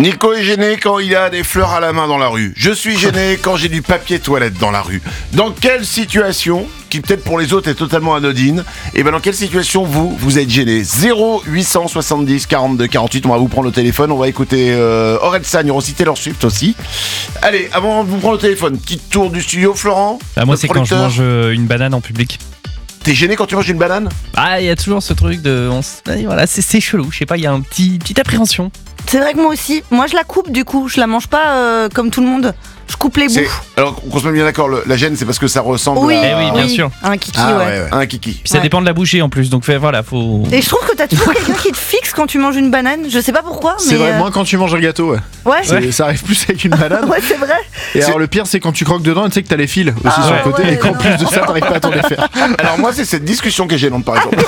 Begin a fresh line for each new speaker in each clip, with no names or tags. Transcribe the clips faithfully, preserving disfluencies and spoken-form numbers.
Nico est gêné quand il a des fleurs à la main dans la rue. Je suis gêné quand j'ai du papier toilette dans la rue. Dans quelle situation, qui peut-être pour les autres est totalement anodine, et ben dans quelle situation vous, vous êtes gêné? Zéro huit cent soixante-dix quarante-deux quarante-huit, on va vous prendre le téléphone, on va écouter euh, Orelsan, il y aura aussi Taylor Swift aussi. Allez, avant de vous prendre le téléphone, petite tour du studio, Florent.
Ah, moi c'est quand je mange une banane en public.
T'es gêné quand tu manges une banane?
Ah, il y a toujours ce truc de... On s... Voilà, c'est, c'est chelou, je sais pas, il y a un petit petite appréhension.
C'est vrai que moi aussi, moi je la coupe du coup, je la mange pas euh, comme tout le monde. Je coupe les
c'est...
bouts.
Alors qu'on se met bien d'accord, le, la gêne c'est parce que ça ressemble
oui,
à...
Eh oui, bien oui. sûr.
Un kiki,
ah,
ouais.
ouais, ouais. Un kiki.
Puis ça
ouais.
dépend de la bouchée en plus, donc fait, voilà, faut...
Et je trouve que t'as toujours quelqu'un qui te fixe quand tu manges une banane, je sais pas pourquoi, mais...
C'est vrai,
euh...
moins quand tu manges un gâteau, ouais.
Ouais.
C'est, ça arrive plus avec une banane.
Ouais, c'est vrai.
Et
c'est...
alors le pire, c'est quand tu croques dedans, tu sais que t'as les fils aussi
ah,
sur
ouais,
le côté,
ouais,
et qu'en
non.
plus de ça, t'arrives pas à t'en défaire.
Alors moi, c'est cette discussion qui est gênante, par exemple.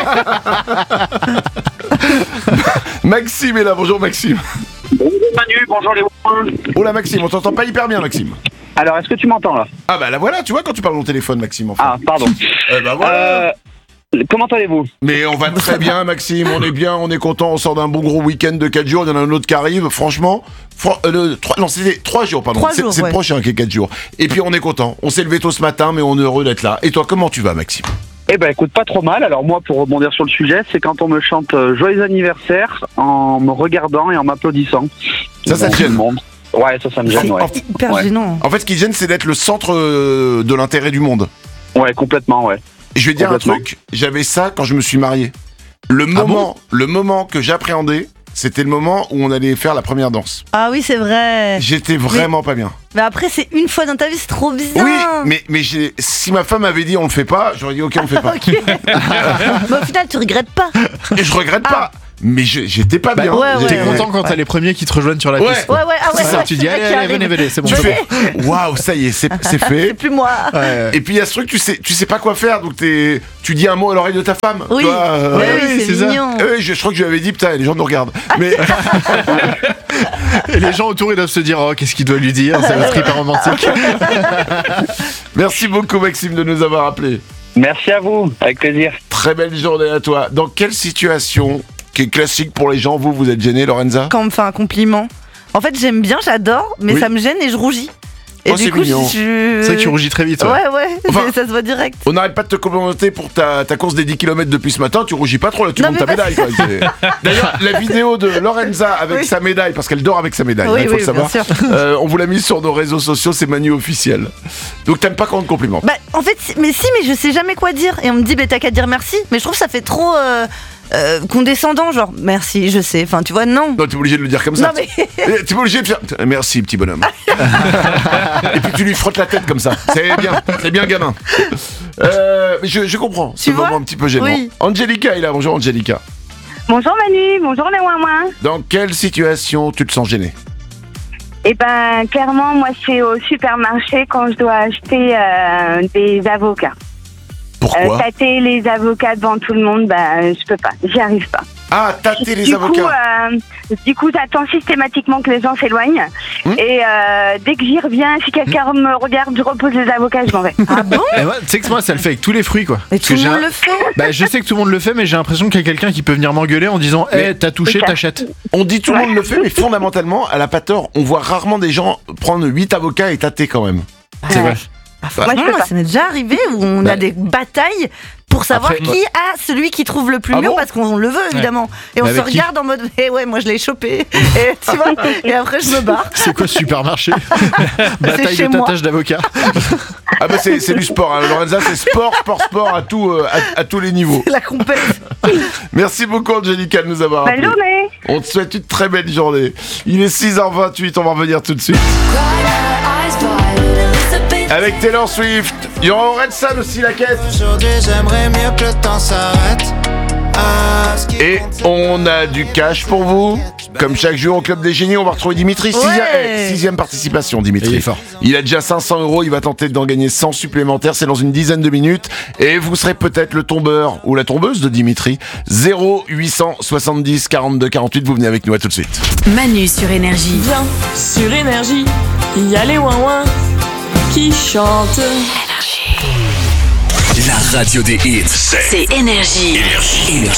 Maxime est là, bonjour Maxime.
Bonjour Manu, bonjour les voisins.
Oh là Maxime, on t'entend pas hyper bien Maxime.
Alors, est-ce que tu m'entends là?
Ah bah là voilà, tu vois quand tu parles dans le téléphone Maxime enfin.
Ah, pardon.
Eh bah voilà.
Euh, comment allez-vous?
Mais on va très bien Maxime, on est bien, on est content, on sort d'un bon gros week-end de quatre jours, il y en a un autre qui arrive, franchement, fr- euh, le, trois, non c'était trois jours pardon,
trois
c'est,
jours,
c'est
ouais.
le prochain qui est quatre jours. Et puis on est content, on s'est levé tôt ce matin mais on est heureux d'être là. Et toi comment tu vas Maxime?
Eh ben écoute, pas trop mal. Alors moi, pour rebondir sur le sujet, c'est quand on me chante euh, joyeux anniversaire en me regardant et en m'applaudissant.
Ça, ça te gêne?
Ouais, ça, ça me gêne, ouais.
En,
Hyper
ouais.
gênant.
en fait ce qui gêne c'est d'être le centre euh, de l'intérêt du monde.
Ouais, complètement, ouais.
Et je vais te dire un
Complètement.
truc, j'avais ça quand je me suis marié. Le
Ah
moment, le moment que j'appréhendais, c'était le moment où on allait faire la première danse.
Ah oui, c'est vrai.
J'étais vraiment pas bien.
Mais après, c'est une fois dans ta vie, c'est trop bien.
Oui, mais, mais j'ai, si ma femme avait dit on le fait pas, j'aurais dit ok on le fait pas.
Ok. Mais au final, tu regrettes pas.
Et je regrette pas. Mais je, j'étais pas
Bah,
bien.
ouais,
T'es
ouais,
content quand t'as les premiers qui te rejoignent sur la
Ouais.
piste.
Ouais, ouais, ah ouais.
C'est ça,
ouais,
tu
c'est
dis
vrai
allez,
qu'il
allez,
arrive.
venez, venez, c'est bon.
Tu
c'est
fais waouh, ça y est, c'est, c'est fait.
C'est plus moi.
bon. Ouais.
Et puis il y a ce truc, tu sais, tu sais pas quoi faire, donc t'es, tu dis un mot à l'oreille de ta femme.
Oui,
tu vois, euh,
ouais,
ouais,
oui,
oui,
c'est,
c'est ça.
mignon.
euh, je, je crois que je lui avais dit putain, les gens nous regardent. Mais
Et les gens autour, ils doivent se dire oh, qu'est-ce qu'il doit lui dire, ça va être hyper romantique.
merci beaucoup Maxime de nous avoir appelés.
Merci à vous, avec plaisir.
Très belle journée à toi. Dans quelle situation qui est classique pour les gens, vous, vous êtes gêné, Lorenza?
Quand on me fait un compliment. En fait, j'aime bien, j'adore, mais
Oui.
ça me gêne et je rougis. Et
Oh,
du
c'est
coup,
mignon.
je...
C'est vrai que tu rougis très vite. Ouais.
Ouais, ouais,
Enfin-
ça se voit direct.
On n'arrête pas de te complimenter pour ta, ta course des dix kilomètres depuis ce matin, tu rougis pas trop là, tu
Non,
montes ta
mais
médaille. Quoi. C'est- D'ailleurs, la vidéo de Lorenza avec
Oui.
sa médaille, parce qu'elle dort avec sa médaille,
Oui,
il faut
oui,
le savoir.
bien sûr.
Euh, on vous l'a mis sur nos réseaux sociaux, c'est Manu officiel. Donc t'aimes pas quand on te complimente?
Bah, en fait, si- mais si, mais je sais jamais quoi dire. Et on me dit, bah, t'as qu'à dire merci. Mais je trouve que ça fait trop euh, euh, condescendant, genre, merci, je sais. Enfin, tu vois, non.
Non, t'es obligé de le dire comme ça.
Non, mais.
Eh, T'es pas obligé de faire merci petit bonhomme. Et puis tu lui frottes la tête comme ça. C'est bien, c'est bien gamin. Euh, mais je, je comprends.
Tu
Ce
vois
moment un petit peu gênant.
Oui.
Angelica est là. Bonjour Angelica.
Bonjour Manu, bonjour les ouin-ouin.
Dans quelle situation tu te sens gêné?
Eh ben clairement moi c'est au supermarché quand je dois acheter euh, des avocats.
Pourquoi?
Euh, tâter les avocats devant tout le monde, bah je peux pas, j'y arrive pas.
Ah, tâter les
du
avocats.
coup, euh, du coup j'attends systématiquement que les gens s'éloignent.
Hum.
Et euh, dès que j'y reviens, si quelqu'un me regarde, je repose les avocats, je m'en vais.
Ah bon?
Et moi, tu sais que moi, ça le fait avec tous les fruits, quoi.
Mais
Parce
tout
que
le
j'ai
monde
un-
le fait.
Bah, je sais que tout le monde le fait, mais j'ai l'impression qu'il y a quelqu'un qui peut venir m'engueuler en disant hé,
Mais-
t'as touché,
C'est ça.
t'achètes.
On dit tout le monde le fait, mais fondamentalement, elle a pas tort. On voit rarement des gens prendre huit avocats et tâter quand même.
C'est vrai.
Ah, franchement,
Moi, je peux
moi,
pas.
ça m'est déjà arrivé où on
Bah.
a des batailles pour savoir
Après,
qui a celui qui trouve le plus
Ah
mûr
bon
parce qu'on le veut évidemment. Et on
Mais
se
avec qui
regarde en mode eh ouais, moi je l'ai chopé. Et tu vois, et après je me barre.
C'est quoi ce supermarché? Bataille
chez
de
moi.
tâtage d'avocat.
Ah bah c'est, c'est du sport, hein. Lorenza, c'est sport, sport, sport à, tout, euh, à, à tous les niveaux.
La compète.
Merci beaucoup Angelica de nous avoir
Bonne
appelés.
journée.
On te souhaite une très belle journée. Il est six heures vingt-huit, on va revenir tout de suite. Avec Taylor Swift, il y aura Orelsan aussi la caisse.
Aujourd'hui j'aimerais mieux que le temps s'arrête. Ah, ce qui
Et
compte,
on a du cash pour vous. Comme chaque jour au Club des Génies, on va retrouver Dimitri. Sixième,
Ouais.
eh, sixième participation, Dimitri.
Il est fort.
Il a déjà cinq cents euros, il va tenter d'en gagner cent supplémentaires. C'est dans une dizaine de minutes. Et vous serez peut-être le tombeur ou la tombeuse de Dimitri. zéro huit cent soixante-dix quarante-deux quarante-huit, vous venez avec nous, à tout de suite.
Manu sur Énergie.
Viens sur Énergie, il y a les ouin-ouin qui chantent.
Énergie.
La radio des hits, c'est
C'est Énergie.
Énergie. Énergie.